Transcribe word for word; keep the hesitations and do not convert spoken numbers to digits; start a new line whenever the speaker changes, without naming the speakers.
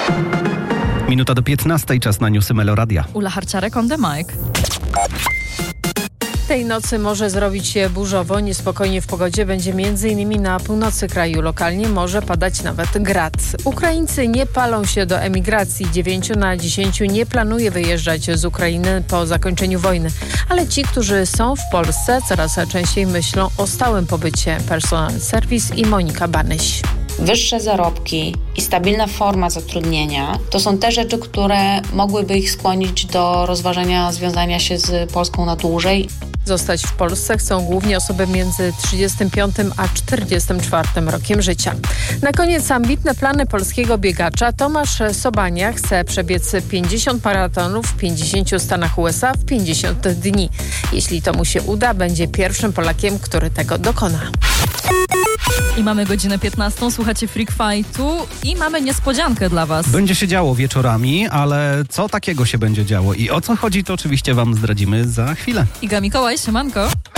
Minuta do piętnastej, czas na newsy Meloradia.
Ula Harciarek on the mic.
Tej nocy może zrobić się burzowo, niespokojnie w pogodzie będzie m.in. na północy kraju. Lokalnie może padać nawet grad. Ukraińcy nie palą się do emigracji. Dziewięciu na dziesięciu nie planuje wyjeżdżać z Ukrainy po zakończeniu wojny. Ale ci, którzy są w Polsce, coraz częściej myślą o stałym pobycie. Personal Service i Monika Banyś.
Wyższe zarobki i stabilna forma zatrudnienia to są te rzeczy, które mogłyby ich skłonić do rozważania związania się z Polską na dłużej.
Zostać w Polsce chcą głównie osoby między trzydziestym piątym a czterdziestym czwartym rokiem życia. Na koniec ambitne plany polskiego biegacza. Tomasz Sobania chce przebiec pięćdziesiąt maratonów w pięćdziesięciu stanach U S A w pięćdziesiąt dni. Jeśli to mu się uda, będzie pierwszym Polakiem, który tego dokona.
I mamy godzinę piętnastą, słuchacie Freak Fightu i mamy niespodziankę dla Was.
Będzie się działo wieczorami, ale co takiego się będzie działo i o co chodzi, to oczywiście Wam zdradzimy za chwilę.
Iga Mikołaj, siemanko.